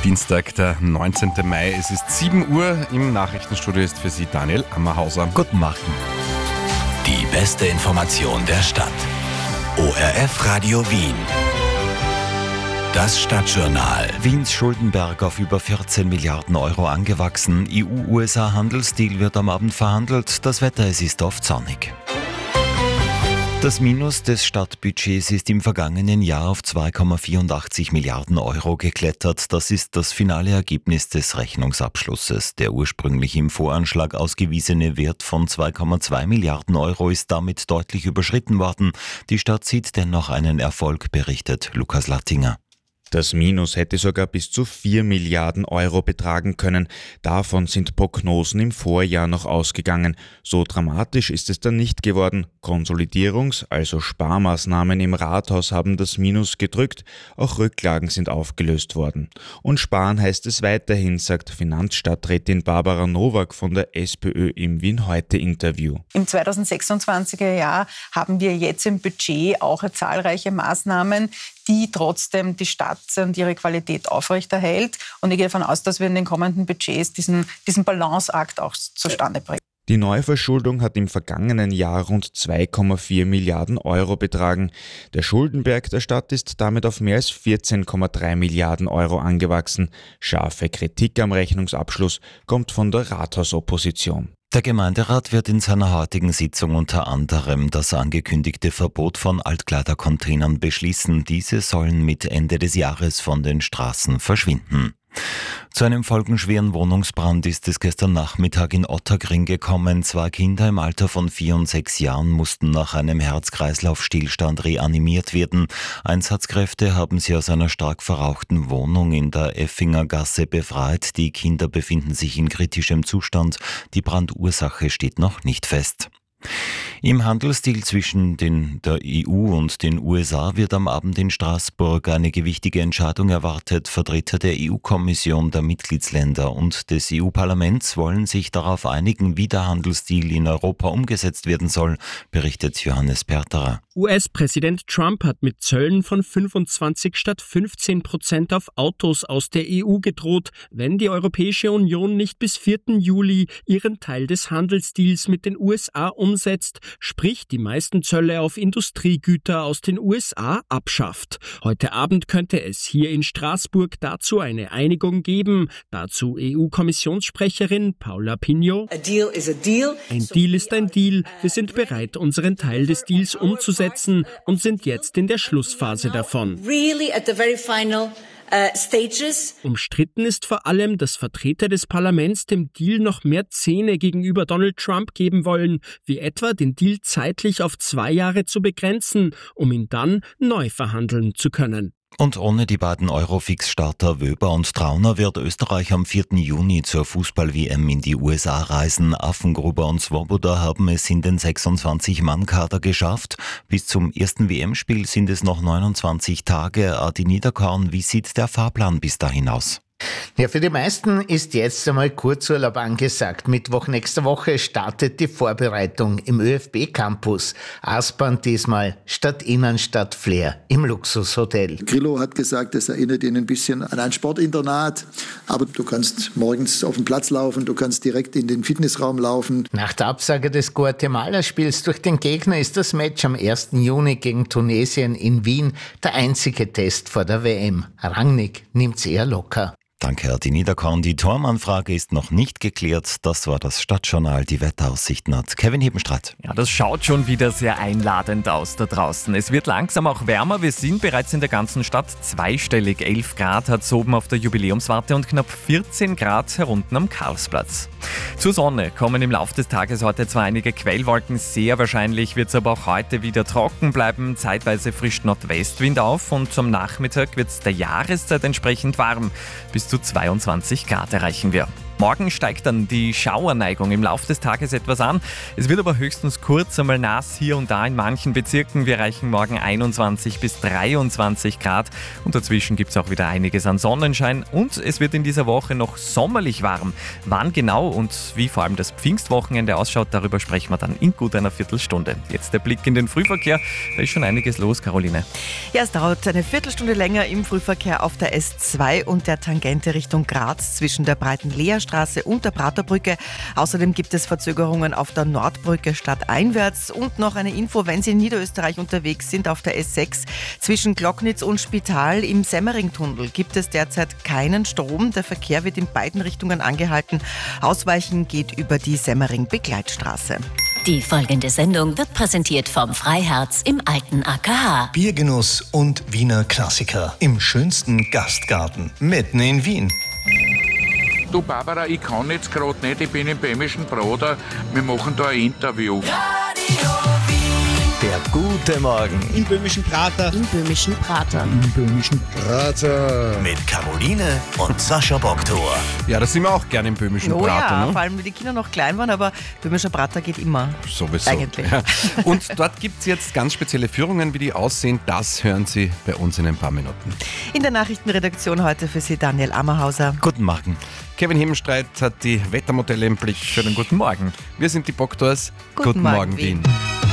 Dienstag, der 19. Mai. Es ist 7 Uhr. Im Nachrichtenstudio ist für Sie Daniel Ammerhauser. Guten Morgen. Die beste Information der Stadt. ORF Radio Wien. Das Stadtjournal. Wiens Schuldenberg auf über 14 Milliarden Euro angewachsen. EU-USA-Handelsdeal wird am Abend verhandelt. Das Wetter, es ist oft sonnig. Das Minus des Stadtbudgets ist im vergangenen Jahr auf 2,84 Milliarden Euro geklettert. Das ist das finale Ergebnis des Rechnungsabschlusses. Der ursprünglich im Voranschlag ausgewiesene Wert von 2,2 Milliarden Euro ist damit deutlich überschritten worden. Die Stadt sieht dennoch einen Erfolg, berichtet Lukas Lattinger. Das Minus hätte sogar bis zu 4 Milliarden Euro betragen können. Davon sind Prognosen im Vorjahr noch ausgegangen. So dramatisch ist es dann nicht geworden. Konsolidierungs-, also Sparmaßnahmen im Rathaus haben das Minus gedrückt. Auch Rücklagen sind aufgelöst worden. Und sparen heißt es weiterhin, sagt Finanzstadträtin Barbara Nowak von der SPÖ im Wien-Heute-Interview. Im 2026er Jahr haben wir jetzt im Budget auch zahlreiche Maßnahmen, die trotzdem die Stadt und ihre Qualität aufrechterhält. Und ich gehe davon aus, dass wir in den kommenden Budgets diesen Balanceakt auch zustande bringen. Die Neuverschuldung hat im vergangenen Jahr rund 2,4 Milliarden Euro betragen. Der Schuldenberg der Stadt ist damit auf mehr als 14,3 Milliarden Euro angewachsen. Scharfe Kritik am Rechnungsabschluss kommt von der Rathausopposition. Der Gemeinderat wird in seiner heutigen Sitzung unter anderem das angekündigte Verbot von Altkleidercontainern beschließen. Diese sollen mit Ende des Jahres von den Straßen verschwinden. Zu einem folgenschweren Wohnungsbrand ist es gestern Nachmittag in Ottakring gekommen. 2 Kinder im Alter von 4 und 6 Jahren mussten nach einem Herz-Kreislauf-Stillstand reanimiert werden. Einsatzkräfte haben sie aus einer stark verrauchten Wohnung in der Effinger Gasse befreit. Die Kinder befinden sich in kritischem Zustand. Die Brandursache steht noch nicht fest. Im Handelsdeal zwischen der EU und den USA wird am Abend in Straßburg eine gewichtige Entscheidung erwartet. Vertreter der EU-Kommission, der Mitgliedsländer und des EU-Parlaments wollen sich darauf einigen, wie der Handelsdeal in Europa umgesetzt werden soll, berichtet Johannes Perterer. US-Präsident Trump hat mit Zöllen von 25 statt 15% auf Autos aus der EU gedroht, wenn die Europäische Union nicht bis 4. Juli ihren Teil des Handelsdeals mit den USA umsetzt, sprich die meisten Zölle auf Industriegüter aus den USA abschafft. Heute Abend könnte es hier in Straßburg dazu eine Einigung geben. Dazu EU-Kommissionssprecherin Paula Pinho. Ein Deal ist ein Deal. Wir sind bereit, unseren Teil des Deals umzusetzen und sind jetzt in der Schlussphase davon. Umstritten ist vor allem, dass Vertreter des Parlaments dem Deal noch mehr Zähne gegenüber Donald Trump geben wollen, wie etwa den Deal zeitlich auf 2 Jahre zu begrenzen, um ihn dann neu verhandeln zu können. Und ohne die beiden Eurofix-Starter Wöber und Trauner wird Österreich am 4. Juni zur Fußball-WM in die USA reisen. Affengruber und Swoboda haben es in den 26-Mann-Kader geschafft. Bis zum ersten WM-Spiel sind es noch 29 Tage. Adi Niederkorn, wie sieht der Fahrplan bis dahin aus? Ja, für die meisten ist jetzt einmal Kurzurlaub angesagt. Mittwoch nächster Woche startet die Vorbereitung im ÖFB-Campus. Aspern diesmal statt Innenstadt Flair im Luxushotel. Grillo hat gesagt, das erinnert ihn ein bisschen an ein Sportinternat. Aber du kannst morgens auf den Platz laufen, du kannst direkt in den Fitnessraum laufen. Nach der Absage des Guatemala-Spiels durch den Gegner ist das Match am 1. Juni gegen Tunesien in Wien der einzige Test vor der WM. Rangnick nimmt's eher locker. Danke, Adi Niederkorn. Die Tormann-Frage ist noch nicht geklärt. Das war das Stadtjournal. Die Wetteraussichten hat Kevin Hebenstradt. Ja, das schaut schon wieder sehr einladend aus da draußen. Es wird langsam auch wärmer. Wir sind bereits in der ganzen Stadt zweistellig. 11 Grad hat es oben auf der Jubiläumswarte und knapp 14 Grad herunten am Karlsplatz. Zur Sonne kommen im Laufe des Tages heute zwar einige Quellwolken. Sehr wahrscheinlich wird es aber auch heute wieder trocken bleiben. Zeitweise frischt Nordwestwind auf und zum Nachmittag wird es der Jahreszeit entsprechend warm. Bis zu 22 Grad erreichen wir. Morgen steigt dann die Schauerneigung im Laufe des Tages etwas an. Es wird aber höchstens kurz einmal nass hier und da in manchen Bezirken. Wir erreichen morgen 21 bis 23 Grad und dazwischen gibt es auch wieder einiges an Sonnenschein und es wird in dieser Woche noch sommerlich warm. Wann genau und wie vor allem das Pfingstwochenende ausschaut, darüber sprechen wir dann in gut einer Viertelstunde. Jetzt der Blick in den Frühverkehr. Da ist schon einiges los, Caroline. Ja, es dauert eine Viertelstunde länger im Frühverkehr auf der S2 und der Tangente Richtung Graz zwischen der breiten Leerstraße und der Praterbrücke. Außerdem gibt es Verzögerungen auf der Nordbrücke stadteinwärts. Und noch eine Info, wenn Sie in Niederösterreich unterwegs sind auf der S6 zwischen Glocknitz und Spital im Semmeringtunnel gibt es derzeit keinen Strom. Der Verkehr wird in beiden Richtungen angehalten. Ausweichen geht über die Semmering-Begleitstraße. Die folgende Sendung wird präsentiert vom Freiherz im alten AKH. Biergenuss und Wiener Klassiker im schönsten Gastgarten mitten in Wien. Du Barbara, ich kann jetzt gerade nicht, ich bin im Böhmischen Prater, wir machen da ein Interview. Der gute Morgen im Böhmischen Prater. Im Böhmischen Prater. Im Böhmischen Prater. mit Caroline und Sascha Boktor. Ja, da sind wir auch gerne im Böhmischen Prater. Ja, Ne? vor allem, wie die Kinder noch klein waren, aber Böhmischer Prater geht immer. Sowieso. Eigentlich. Ja. Und dort gibt es jetzt ganz spezielle Führungen, wie die aussehen. Das hören Sie bei uns in ein paar Minuten. In der Nachrichtenredaktion heute für Sie Daniel Ammerhauser. Guten Morgen. Kevin Hemmenstreit hat die Wettermodelle im Blick. Schönen guten Morgen. Wir sind die Boktors. Guten Morgen, Wien.